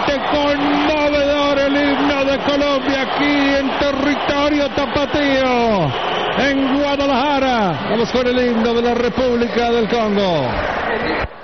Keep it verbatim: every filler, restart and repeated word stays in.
Realmente conmovedor el himno de Colombia aquí en territorio tapatío, en Guadalajara. Vamos con el himno de la República del Congo.